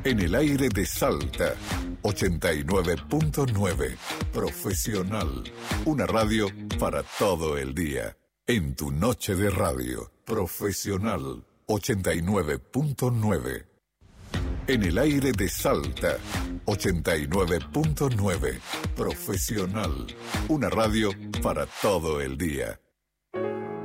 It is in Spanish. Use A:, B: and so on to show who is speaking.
A: En el aire de Salta, 89.9. Profesional. Una radio para todo el día. En tu noche de radio. Profesional, 89.9. En el aire de Salta, 89.9. Profesional. Una radio para todo el día.